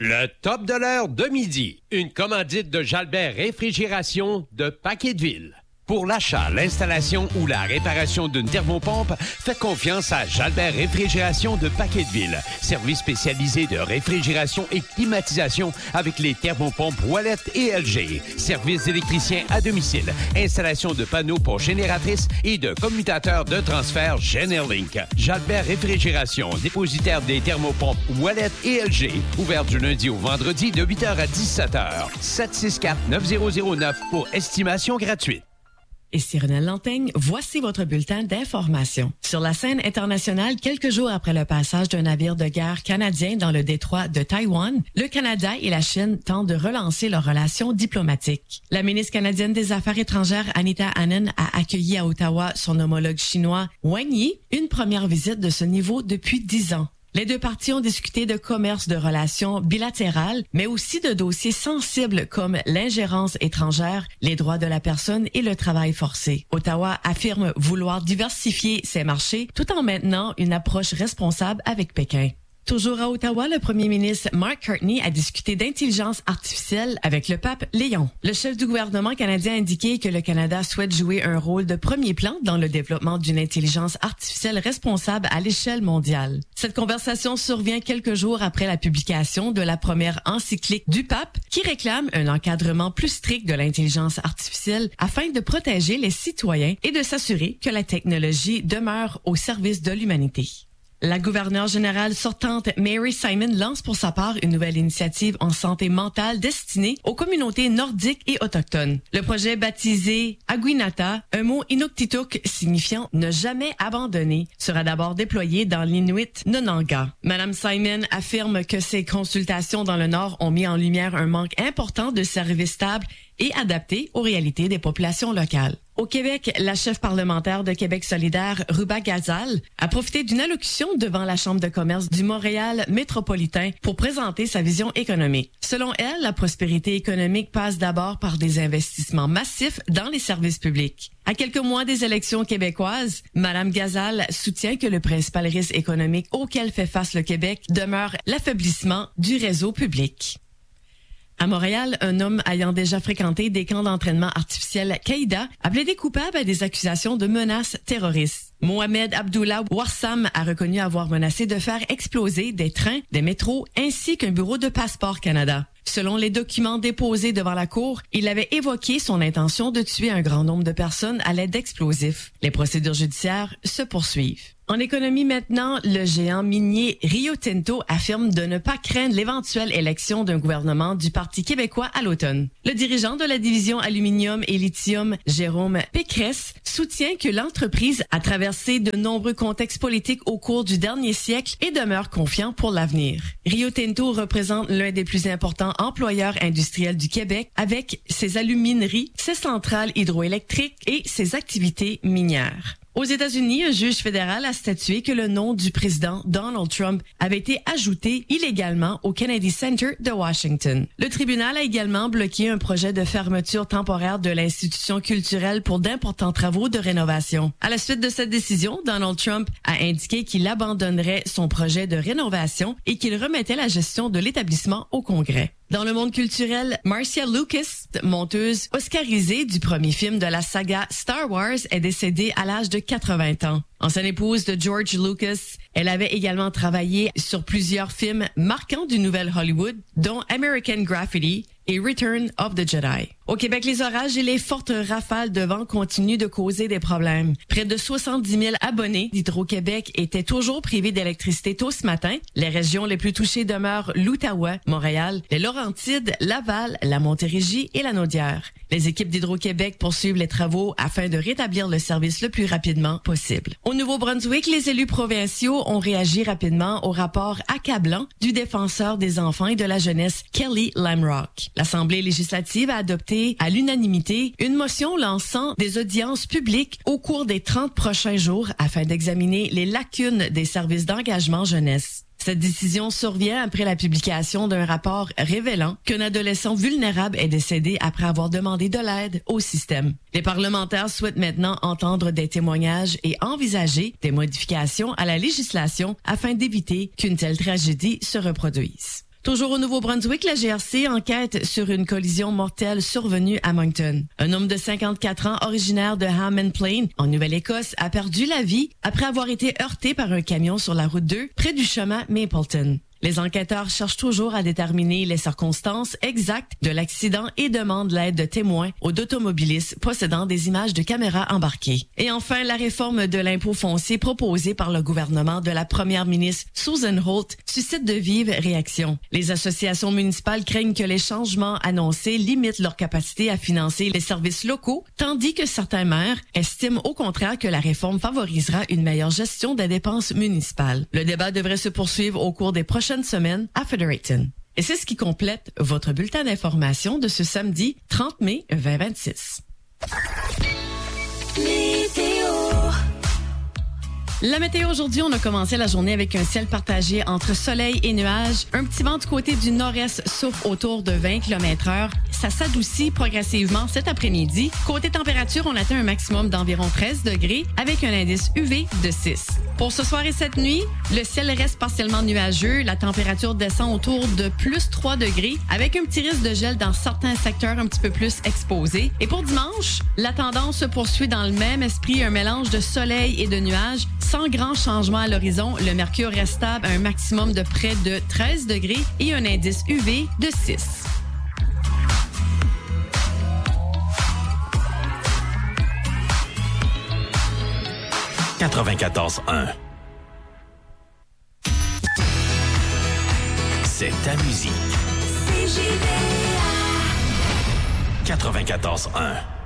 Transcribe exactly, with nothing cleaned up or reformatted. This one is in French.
Le top de l'heure de midi. Une commandite de Jalbert Réfrigération de Paqueteville. Pour l'achat, l'installation ou la réparation d'une thermopompe, faites confiance à Jalbert Réfrigération de Paqueteville. Service spécialisé de réfrigération et climatisation avec les thermopompes Ouellette et L G. Service d'électricien à domicile. Installation de panneaux pour génératrices et de commutateurs de transfert Generlink. Jalbert Réfrigération, dépositaire des thermopompes Ouellette et L G. Ouvert du lundi au vendredi de huit heures à dix-sept heures. sept six quatre neuf zéro zéro neuf pour estimation gratuite. Et Cyril Lantaigne, voici votre bulletin d'information. Sur la scène internationale, quelques jours après le passage d'un navire de guerre canadien dans le détroit de Taïwan, le Canada et la Chine tentent de relancer leurs relations diplomatiques. La ministre canadienne des Affaires étrangères, Anita Anand, a accueilli à Ottawa son homologue chinois, Wang Yi, une première visite de ce niveau depuis dix ans. Les deux parties ont discuté de commerce, de relations bilatérales, mais aussi de dossiers sensibles comme l'ingérence étrangère, les droits de la personne et le travail forcé. Ottawa affirme vouloir diversifier ses marchés tout en maintenant une approche responsable avec Pékin. Toujours à Ottawa, le premier ministre Mark Cartney a discuté d'intelligence artificielle avec le pape Léon. Le chef du gouvernement canadien a indiqué que le Canada souhaite jouer un rôle de premier plan dans le développement d'une intelligence artificielle responsable à l'échelle mondiale. Cette conversation survient quelques jours après la publication de la première encyclique du pape qui réclame un encadrement plus strict de l'intelligence artificielle afin de protéger les citoyens et de s'assurer que la technologie demeure au service de l'humanité. La gouverneure générale sortante Mary Simon lance pour sa part une nouvelle initiative en santé mentale destinée aux communautés nordiques et autochtones. Le projet baptisé Aguinata, un mot inuktitut signifiant ne jamais abandonner, sera d'abord déployé dans l'Inuit Nonanga. Madame Simon affirme que ces consultations dans le Nord ont mis en lumière un manque important de services stables et adaptés aux réalités des populations locales. Au Québec, la chef parlementaire de Québec solidaire, Ruba Gazal, a profité d'une allocution devant la Chambre de commerce du Montréal métropolitain pour présenter sa vision économique. Selon elle, la prospérité économique passe d'abord par des investissements massifs dans les services publics. À quelques mois des élections québécoises, Madame Gazal soutient que le principal risque économique auquel fait face le Québec demeure l'affaiblissement du réseau public. À Montréal, un homme ayant déjà fréquenté des camps d'entraînement artificiel Qaïda a plaidé coupable à des accusations de menaces terroristes. Mohamed Abdullah Warsam a reconnu avoir menacé de faire exploser des trains, des métros ainsi qu'un bureau de Passeport Canada. Selon les documents déposés devant la cour, il avait évoqué son intention de tuer un grand nombre de personnes à l'aide d'explosifs. Les procédures judiciaires se poursuivent. En économie maintenant, le géant minier Rio Tinto affirme de ne pas craindre l'éventuelle élection d'un gouvernement du Parti québécois à l'automne. Le dirigeant de la division aluminium et lithium, Jérôme Pécresse, soutient que l'entreprise a traversé de nombreux contextes politiques au cours du dernier siècle et demeure confiant pour l'avenir. Rio Tinto représente l'un des plus importants employeurs industriels du Québec avec ses alumineries, ses centrales hydroélectriques et ses activités minières. Aux États-Unis, un juge fédéral a statué que le nom du président Donald Trump avait été ajouté illégalement au Kennedy Center de Washington. Le tribunal a également bloqué un projet de fermeture temporaire de l'institution culturelle pour d'importants travaux de rénovation. À la suite de cette décision, Donald Trump a indiqué qu'il abandonnerait son projet de rénovation et qu'il remettait la gestion de l'établissement au Congrès. Dans le monde culturel, Marcia Lucas, monteuse oscarisée du premier film de la saga Star Wars, est décédée à l'âge de quatre-vingts ans. Ancienne épouse de George Lucas, elle avait également travaillé sur plusieurs films marquants du nouvel Hollywood, dont American Graffiti et Return of the Jedi. Au Québec, les orages et les fortes rafales de vent continuent de causer des problèmes. Près de soixante-dix mille abonnés d'Hydro-Québec étaient toujours privés d'électricité tôt ce matin. Les régions les plus touchées demeurent l'Outaouais, Montréal, les Laurentides, Laval, la Montérégie et la Naudière. Les équipes d'Hydro-Québec poursuivent les travaux afin de rétablir le service le plus rapidement possible. Au Nouveau-Brunswick, les élus provinciaux ont réagi rapidement au rapport accablant du défenseur des enfants et de la jeunesse Kelly Lamrock. L'Assemblée législative a adopté à l'unanimité une motion lançant des audiences publiques au cours des trente prochains jours afin d'examiner les lacunes des services d'engagement jeunesse. Cette décision survient après la publication d'un rapport révélant qu'un adolescent vulnérable est décédé après avoir demandé de l'aide au système. Les parlementaires souhaitent maintenant entendre des témoignages et envisager des modifications à la législation afin d'éviter qu'une telle tragédie se reproduise. Toujours au Nouveau-Brunswick, la G R C enquête sur une collision mortelle survenue à Moncton. Un homme de cinquante-quatre ans, originaire de Hammond Plain, en Nouvelle-Écosse, a perdu la vie après avoir été heurté par un camion sur la route deux, près du chemin Mapleton. Les enquêteurs cherchent toujours à déterminer les circonstances exactes de l'accident et demandent l'aide de témoins ou d'automobilistes possédant des images de caméras embarquées. Et enfin, la réforme de l'impôt foncier proposée par le gouvernement de la première ministre Susan Holt suscite de vives réactions. Les associations municipales craignent que les changements annoncés limitent leur capacité à financer les services locaux, tandis que certains maires estiment au contraire que la réforme favorisera une meilleure gestion des dépenses municipales. Le débat devrait se poursuivre au cours des prochaines semaine à Fredericton. Et c'est ce qui complète votre bulletin d'information de ce samedi trente mai vingt vingt-six. Météo. La météo aujourd'hui, on a commencé la journée avec un ciel partagé entre soleil et nuages. Un petit vent du côté du nord-est souffle autour de vingt kilomètres heure. Ça s'adoucit progressivement cet après-midi. Côté température, on atteint un maximum d'environ treize degrés avec un indice U V de six. Pour ce soir et cette nuit, le ciel reste partiellement nuageux. La température descend autour de plus trois degrés avec un petit risque de gel dans certains secteurs un petit peu plus exposés. Et pour dimanche, la tendance se poursuit dans le même esprit, un mélange de soleil et de nuages. Sans grand changement à l'horizon, le mercure reste stable à un maximum de près de treize degrés et un indice U V de six. quatre-vingt-quatorze un. C'est ta musique. C J V A. quatre-vingt-quatorze un.